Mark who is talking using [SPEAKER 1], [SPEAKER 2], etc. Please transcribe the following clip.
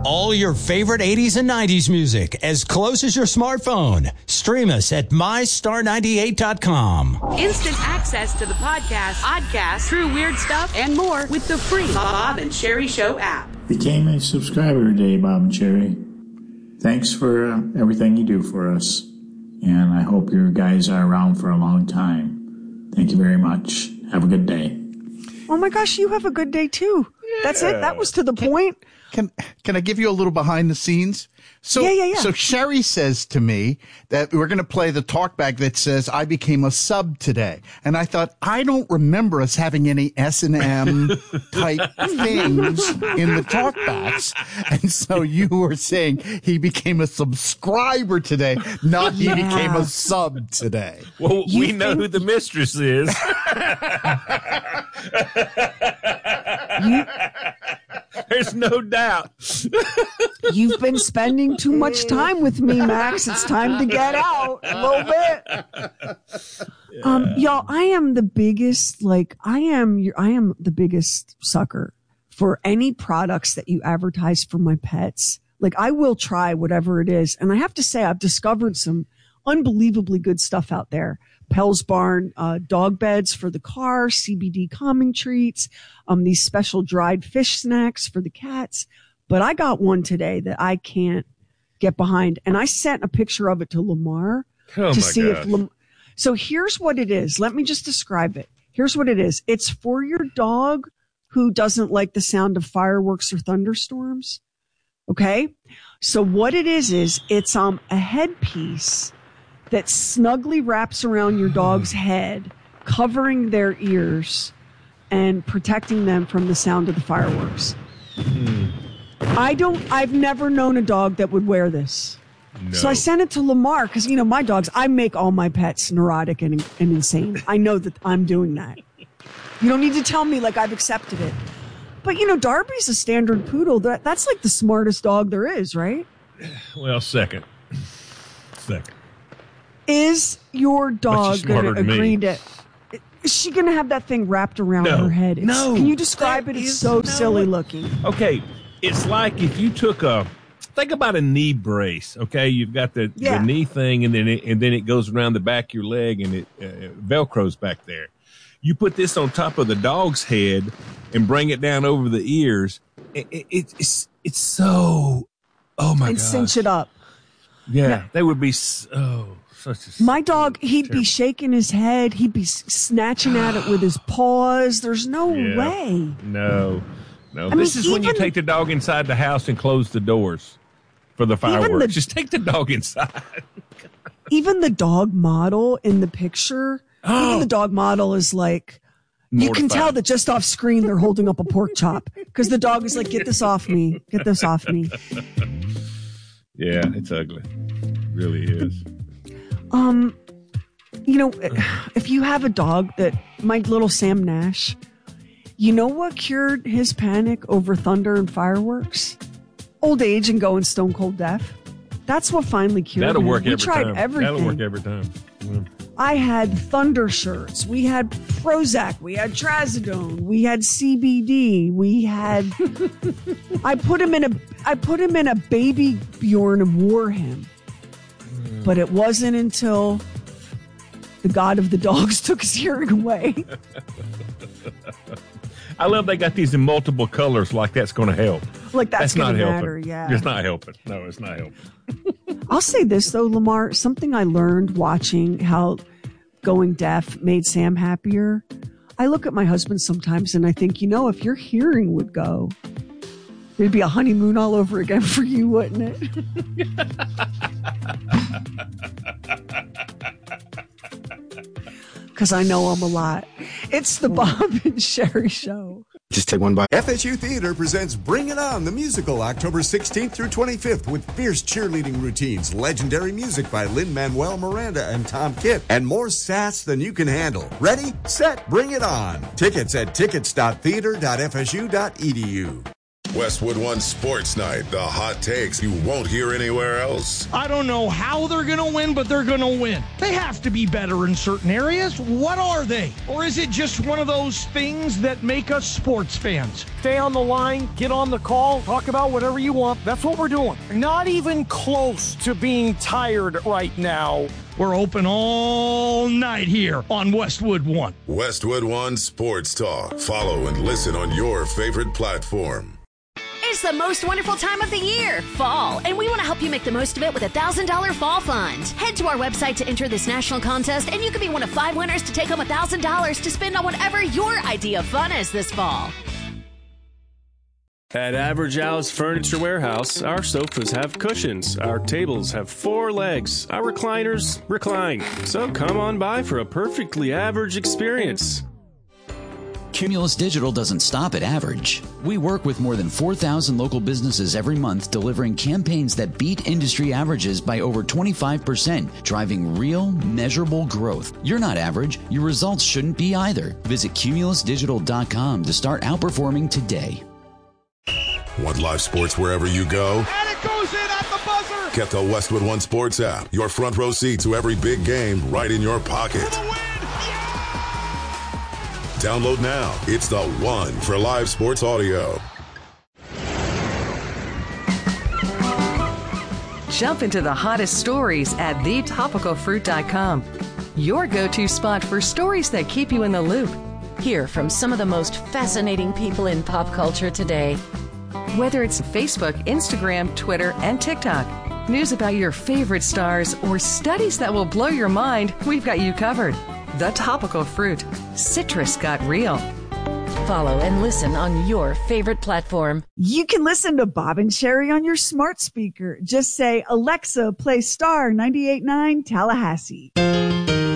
[SPEAKER 1] all your favorite 80s and 90s music as close as your smartphone. Stream us at MyStar98.com.
[SPEAKER 2] Instant access to the podcast, true weird stuff, and more with the free Bob and Sherry Show app.
[SPEAKER 3] Became a subscriber today, Bob and Sherry. Thanks for everything you do for us. And I hope your guys are around for a long time. Thank you very much. Have a good day.
[SPEAKER 4] Oh my gosh, you have a good day too. Yeah. That's it. That was to the point.
[SPEAKER 5] Can I give you a little behind the scenes? So,
[SPEAKER 4] yeah.
[SPEAKER 5] So Sherry says to me that we're going to play the talkback that says, I became a sub today. And I thought, I don't remember us having any S&M type things in the talkbacks. And so you were saying he became a subscriber today, not he became a sub today.
[SPEAKER 6] Well, we know who the mistress is. There's no doubt.
[SPEAKER 4] You've been spending too much time with me, Max. It's time to get out a little bit. Y'all, I am the biggest, I am the biggest sucker for any products that you advertise for my pets. I will try whatever it is. And I have to say, I've discovered some unbelievably good stuff out there. Pell's Barn dog beds for the car, CBD calming treats, these special dried fish snacks for the cats. But I got one today that I can't get behind. And I sent a picture of it to Lamar to see if So here's what it is. Let me just describe it. Here's what it is. It's for your dog who doesn't like the sound of fireworks or thunderstorms. Okay? So what it is it's a headpiece that snugly wraps around your dog's head, covering their ears and protecting them from the sound of the fireworks. I've never known a dog that would wear this. No. So I sent it to Lamar because, my dogs, I make all my pets neurotic and insane. I know that I'm doing that. You don't need to tell me I've accepted it. But, Darby's a standard poodle. That's the smartest dog there is, right?
[SPEAKER 6] Well, second.
[SPEAKER 4] Is your dog going to agree to... Is she going to have that thing wrapped around her head?
[SPEAKER 6] No.
[SPEAKER 4] Can you describe it? It's so silly looking.
[SPEAKER 6] Okay. It's like if you took think about a knee brace. Okay. You've got the knee thing and then it goes around the back of your leg and it Velcros back there. You put this on top of the dog's head and bring it down over the ears. It's so, oh my God.
[SPEAKER 4] And cinch it up.
[SPEAKER 6] Yeah. They would be
[SPEAKER 4] my dog, he'd be shaking his head. He'd be snatching at it with his paws. There's no way.
[SPEAKER 6] No. This is when you take the dog inside the house and close the doors for the fireworks. Just take the dog inside.
[SPEAKER 4] Even the dog model in the picture, even the dog model is mortified. You can tell that just off screen they're holding up a pork chop because the dog is get this off me. Get this off me.
[SPEAKER 6] Yeah, it's ugly. It really is.
[SPEAKER 4] If you have a dog my little Sam Nash, you know what cured his panic over thunder and fireworks? Old age and going stone cold deaf. That's what finally cured him.
[SPEAKER 6] That'll work every time.
[SPEAKER 4] We tried everything.
[SPEAKER 6] That'll work every time. Yeah.
[SPEAKER 4] I had thunder shirts. We had Prozac. We had Trazodone. We had CBD. We had. I put him in a baby Bjorn and wore him. But it wasn't until the god of the dogs took his hearing away.
[SPEAKER 6] I love they got these in multiple colors that's going to help.
[SPEAKER 4] That's
[SPEAKER 6] not
[SPEAKER 4] going to
[SPEAKER 6] helping.
[SPEAKER 4] matter, yeah.
[SPEAKER 6] It's not helping. No, it's not helping.
[SPEAKER 4] I'll say this, though, Lamar. Something I learned watching how going deaf made Sam happier. I look at my husband sometimes and I think, if your hearing would go, it'd be a honeymoon all over again for you, wouldn't it? Because I know him a lot. It's the Bob and Sherry Show.
[SPEAKER 7] Just take one bite. FSU Theater presents Bring It On, the musical, October 16th through 25th, with fierce cheerleading routines, legendary music by Lin-Manuel Miranda and Tom Kitt, and more sass than you can handle. Ready, set, bring it on. Tickets at tickets.theater.fsu.edu.
[SPEAKER 8] Westwood One Sports Night, the hot takes you won't hear anywhere else.
[SPEAKER 9] I don't know how they're going to win, but they're going to win. They have to be better in certain areas. What are they? Or is it just one of those things that make us sports fans? Stay on the line, get on the call, talk about whatever you want. That's what we're doing. Not even close to being tired right now. We're open all night here on Westwood One.
[SPEAKER 8] Westwood One Sports Talk. Follow and listen on your favorite platform.
[SPEAKER 10] It's the most wonderful time of the year, fall, and we want to help you make the most of it with a $1,000 fall fund. Head to our website to enter this national contest, and you could be one of 5 winners to take home $1,000 to spend on whatever your idea of fun is this fall.
[SPEAKER 11] At Average Al's Furniture Warehouse, our sofas have cushions, our tables have 4 legs, our recliners recline. So come on by for a perfectly average experience.
[SPEAKER 12] Cumulus Digital doesn't stop at average. We work with more than 4,000 local businesses every month, delivering campaigns that beat industry averages by over 25%, driving real, measurable growth. You're not average. Your results shouldn't be either. Visit cumulusdigital.com to start outperforming today.
[SPEAKER 8] Want live sports wherever you go?
[SPEAKER 9] And it goes in at the buzzer!
[SPEAKER 8] Get the Westwood One Sports app. Your front row seat to every big game right in your pocket. Download now. It's the one for live sports audio.
[SPEAKER 13] Jump into the hottest stories at thetopicalfruit.com. Your go-to spot for stories that keep you in the loop.
[SPEAKER 14] Hear from some of the most fascinating people in pop culture today.
[SPEAKER 13] Whether it's Facebook, Instagram, Twitter, and TikTok, news about your favorite stars, or studies that will blow your mind, we've got you covered. The Topical Fruit. Citrus got real.
[SPEAKER 14] Follow and listen on your favorite platform.
[SPEAKER 4] You can listen to Bob and Sherry on your smart speaker. Just say, Alexa, play Star 98.9 Tallahassee.